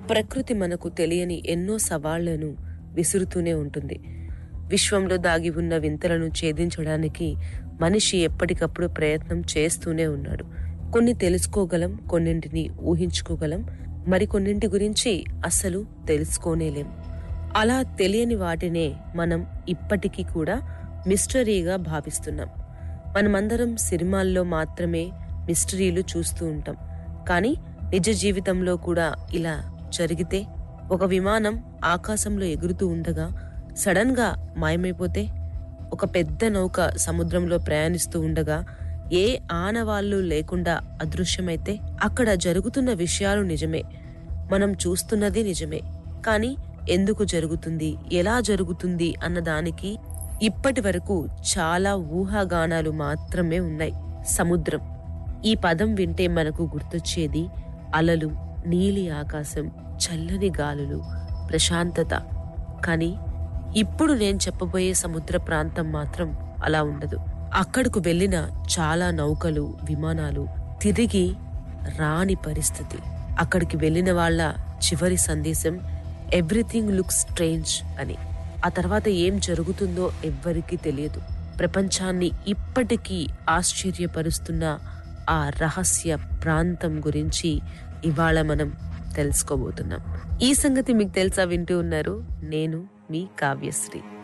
ప్రకృతి మనకు తెలియని ఎన్నో సవాళ్లను విసురుతూనే ఉంటుంది. విశ్వంలో దాగి ఉన్న వింతలను ఛేదించడానికి మనిషి ఎప్పటికప్పుడు ప్రయత్నం చేస్తూనే ఉన్నాడు. కొన్ని తెలుసుకోగలం, కొన్నింటిని ఊహించుకోగలం, మరికొన్నింటి గురించి అసలు తెలుసుకోనేలేం. అలా తెలియని వాటినే మనం ఇప్పటికీ కూడా మిస్టరీగా భావిస్తున్నాం. మనమందరం సినిమాల్లో మాత్రమే మిస్టరీలు చూస్తూ ఉంటాం. కానీ నిజ జీవితంలో కూడా ఇలా జరిగితే, ఒక విమానం ఆకాశంలో ఎగురుతూ ఉండగా సడన్ గా మాయమైపోతే, ఒక పెద్ద నౌక సముద్రంలో ప్రయాణిస్తూ ఉండగా ఏ ఆనవాళ్లు లేకుండా అదృశ్యమైతే, అక్కడ జరుగుతున్న విషయాలు నిజమే, మనం చూస్తున్నది నిజమే. కానీ ఎందుకు జరుగుతుంది, ఎలా జరుగుతుంది అన్నదానికి ఇప్పటి వరకు చాలా ఊహాగానాలు మాత్రమే ఉన్నాయి. సముద్రం ఈ పదం వింటే మనకు గుర్తొచ్చేది అలలు, నీలి ఆకాశం, చల్లని గాలులు, ప్రశాంతత. కానీ ఇప్పుడు నేను చెప్పబోయే సముద్ర ప్రాంతం మాత్రం అలా ఉండదు. అక్కడకు వెళ్లిన చాలా నౌకలు, విమానాలు తిరిగి రాని పరిస్థితి. అక్కడికి వెళ్లిన వాళ్ళ చివరి సందేశం ఎవ్రీథింగ్ లుక్స్ స్ట్రేంజ్ అని. ఆ తర్వాత ఏం జరుగుతుందో ఎవ్వరికీ తెలియదు. ప్రపంచాన్ని ఇప్పటికీ ఆశ్చర్యపరుస్తున్న ఆ రహస్య ప్రాంతం గురించి ఇవాళ మనం తెలుసుకోబోతున్నాం. ఈ సంగతి మీకు తెలుసా? వింటూ ఉన్నారు నేను మీ కావ్యశ్రీ.